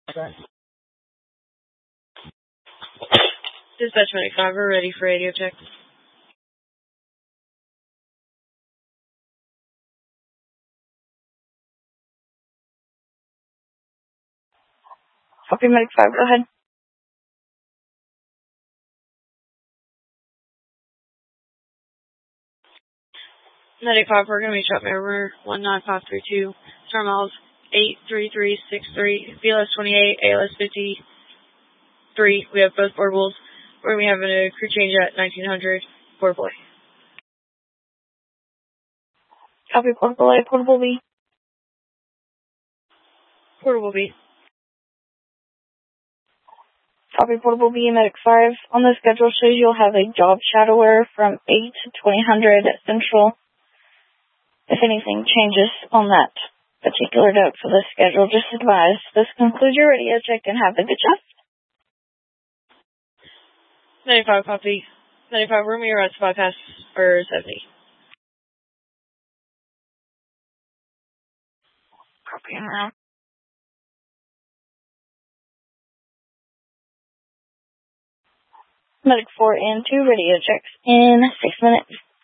Dispatch 25, we're ready for radio check. Copy, Medic 5, go ahead. Medic 5, we're going to be shot over 19532, star miles 83363, BLS 28, ALS 53. We have both portables. We're going to be having a crew change at 1900, portable A. Copy, portable A, portable B. Portable B. Copy, portable B, Medic 5. On the schedule shows you'll have a job shadower from 8 to 2000 Central. If anything changes on that particular note for the schedule, just advise. This concludes your radio check and have a good shift. 95, copy. 95, room your routes bypass for 70. Copy, around. Medic 4 and 2 radio checks in 6 minutes.